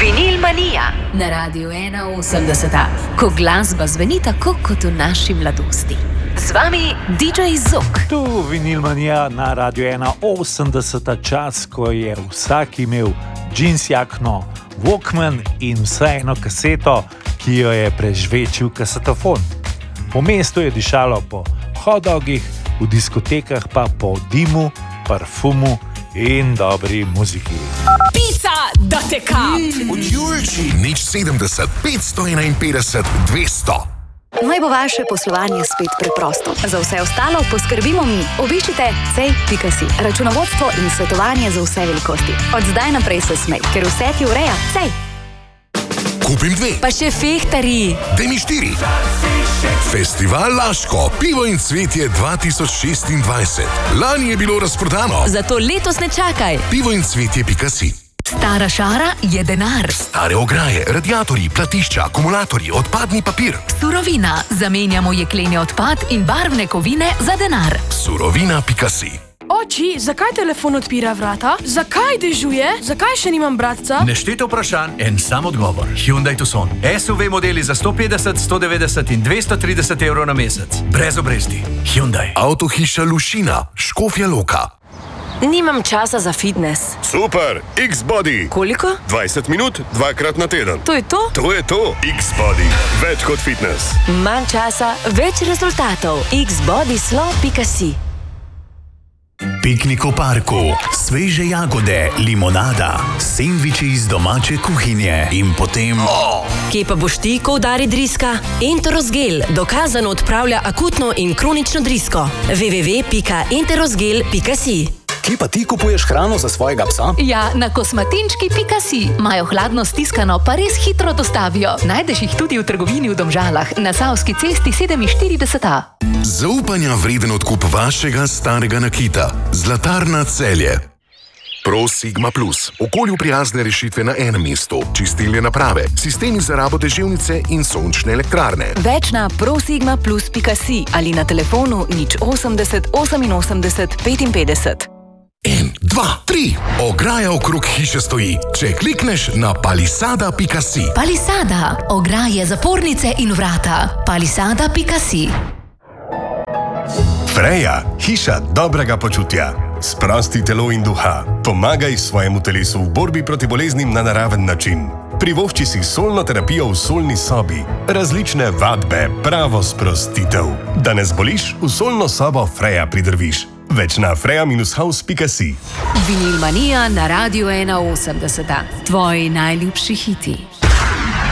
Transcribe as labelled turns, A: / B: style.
A: Vinilmanija na Radiu 81, ko glasba zveni tako kot v naši mladosti. Z vami DJ Zok.
B: Tu Vinilmanija na Radiu 81, čas, ko je vsak imel džins jakno, Walkman in vsaj eno kaseto, ki jo je prežvečil kasetofon. Po mestu je dišalo po hot-dogih, v diskotekah pa po dimu, parfumu in dobri muziki.
A: Pica, da te kap!
C: Od Julči! Nič 70, 551, 200.
D: Naj bo vaše poslovanje spet preprosto. Za vse ostalo poskrbimo mi. Obiščite cej.si. Računovodstvo in svetovanje za vse velikosti. Od zdaj naprej se smej, ker vse ti ureja. Cej!
C: Kupim 2.
A: Pa še fehtari.
C: Daj mi 4. Festival Laško, pivo in cvetje 2026. Lani je bilo razprodano.
A: Zato letos ne čakaj.
C: Pivoincvetje.si.
A: Stara šara je denar.
C: Stare ograje, radiatorji, platišča, akumulatorji, odpadni papir.
A: Surovina. Zamenjamo jekleni odpad in barvne kovine za denar.
C: Surovina.si.
E: Oči, zakaj telefon odpira vrata? Zakaj dežuje? Zakaj še nimam bratca?
F: Neštete vprašanj, en sam odgovor. Hyundai Tucson. SUV modeli za 150, 190 in 230 evrov na mesec. Brez obresti. Hyundai.
C: Avtohiša Lušina, Škofja Loka.
G: Nimam časa za fitness.
H: Super, X-Body.
G: Koliko?
H: 20 minut, 2krat na teden.
G: To je to?
H: To je to. X-Body. Več kot fitness.
G: Manj časa, več rezultatov. xbodyslo.si.
I: Piknik v parku, sveže jagode, limonada, sendviči iz domače kuhinje in potem...
G: Kje pa boš ti, ko udari driska? Enterosgel dokazano odpravlja akutno in kronično drisko. www.enterosgel.si.
J: Kje pa ti kupuješ hrano za svojega psa?
A: Ja, na kosmatinčki.si. Imajo hladno stiskano, pa res hitro dostavijo. Najdeš jih tudi v trgovini v Domžalah, na Savski cesti 47A.
C: Zaupanja vreden odkup vašega starega nakita. Zlatarna Celje. Pro Sigma Plus. Okolju prijazne rešitve na enem mestu. Čistilne naprave, sistemi za rabo deževnice in sončne elektrarne.
D: Več na prosigmaplus.si ali na telefonu 080 88 55.
C: 1, 2, 3. Ograja okrog hiše stoji. Če klikneš na palisada.si.
A: Palisada. Ograje, zapornice in vrata. Palisada.si.
K: Freja, hiša dobrega počutja. Sprosti telo in duha. Pomagaj svojemu telesu v borbi proti boleznim na naraven način. Privošči si solno terapijo v solni sobi. Različne vadbe, pravo sprostitev. Da ne zboliš, v solno sobo Freja pridrviš. Več na freja-house.si.
A: Vinilmanija na Radiu 81. Tvoji najljubši hiti.